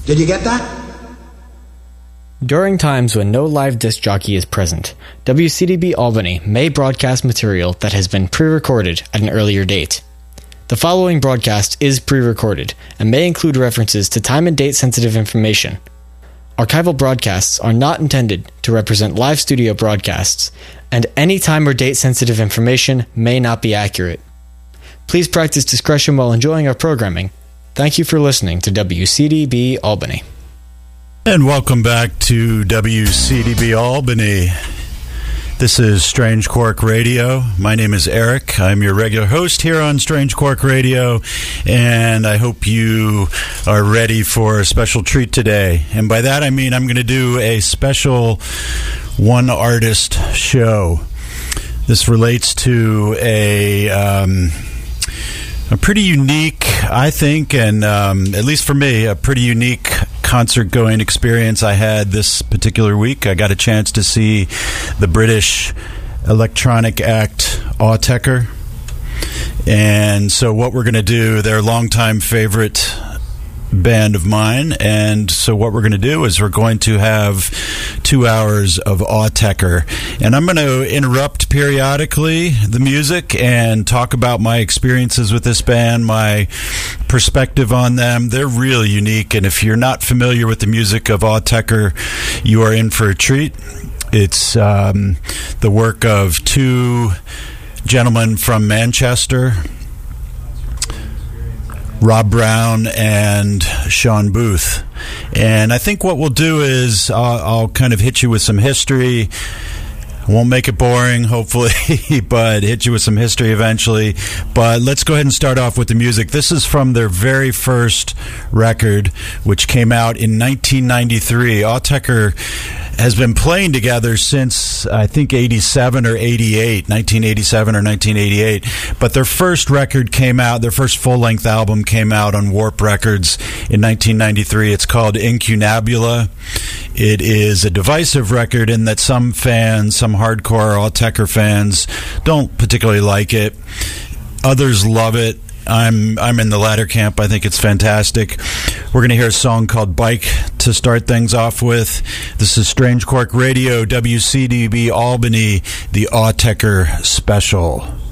Did you get that? During times when no live disc jockey is present, WCDB Albany may broadcast material that has been pre-recorded at an earlier date. The following broadcast is pre-recorded and may include references to time and date sensitive information. Archival broadcasts are not intended to represent live studio broadcasts, and any time or date sensitive information may not be accurate. Please practice discretion while enjoying our programming. Thank you for listening to WCDB Albany. And welcome back to WCDB Albany. This is Strange Quark Radio. My name is Eric. I'm your regular host here on Strange Quark Radio, and I hope you are ready for a special treat today. And by that I mean I'm going to do a special one-artist show. This relates to a pretty unique, I think, and at least for me, a pretty unique concert-going experience I had this particular week. I got a chance to see the British electronic act Autechre. And so what we're going to do, they're a longtime favorite band of mine, and so what we're going to do is we're going to have 2 hours of Autechre, and I'm going to interrupt periodically the music and talk about my experiences with this band, my perspective on them. They're really unique, and if you're not familiar with the music of Autechre, you are in for a treat. It's the work of two gentlemen from Manchester, Rob Brown and Sean Booth. And I think what we'll do is I'll kind of hit you with some history. I won't make it boring, hopefully, but hit you with some history eventually. But let's go ahead and start off with the music. This is from their very first record, which came out in 1993. Autechre has been playing together since, I think, 87 or 88, 1987 or 1988. But their first record came out, their first full-length album came out on Warp Records in 1993. It's called Incunabula. It is a divisive record in that some fans, some hardcore Autechre fans, don't particularly like it. Others love it. I'm in the latter camp. I think it's fantastic. We're going to hear a song called Bike to start things off with. This is Strange Quark Radio, WCDB Albany, the Autechre Special.